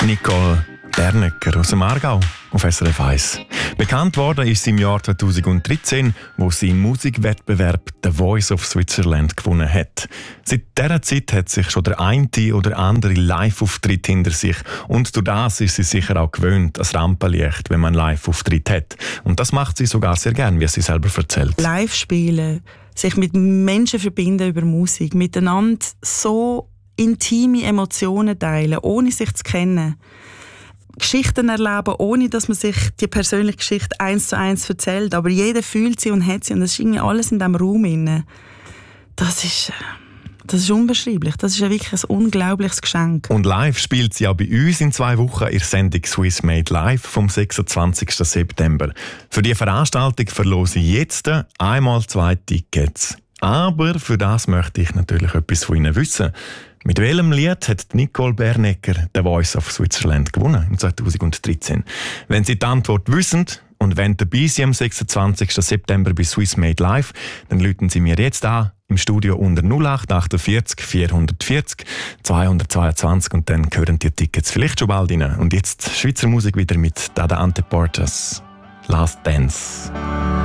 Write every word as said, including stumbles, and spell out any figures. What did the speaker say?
Nicole Bernecker aus dem Aargau auf S R F eins. Bekannt worden ist sie im Jahr zweitausenddreizehn, wo sie im Musikwettbewerb «The Voice of Switzerland» gewonnen hat. Seit dieser Zeit hat sich schon der eine oder andere Live-Auftritt hinter sich und durch das ist sie sicher auch gewöhnt, als Rampenlicht, wenn man einen Live-Auftritt hat. Und das macht sie sogar sehr gern, wie sie selber erzählt. Live spielen, sich mit Menschen verbinden über Musik, miteinander so intime Emotionen teilen, ohne sich zu kennen. Geschichten erleben, ohne dass man sich die persönliche Geschichte eins zu eins erzählt. Aber jeder fühlt sie und hat sie und das ist irgendwie alles in diesem Raum inne. Das ist, das ist unbeschreiblich. Das ist ja wirklich ein unglaubliches Geschenk. Und live spielt sie auch bei uns in zwei Wochen in der Sendung «Swiss Made Live» vom sechsundzwanzigsten September. Für die Veranstaltung verlose ich jetzt einmal zwei Tickets. Aber für das möchte ich natürlich etwas von Ihnen wissen. Mit welchem Lied hat Nicole Bernecker «The Voice of Switzerland» gewonnen im zweitausenddreizehn? Wenn Sie die Antwort wissen und wenn dabei sind am sechsundzwanzigsten September bei «Swiss Made Live», dann rufen Sie mir jetzt an im Studio unter null acht achtundvierzig vierhundertvierzig zweihundertzweiundzwanzig und dann hören die Tickets vielleicht schon bald rein. Und jetzt Schweizer Musik wieder mit Dada Ante Portas «Last Dance».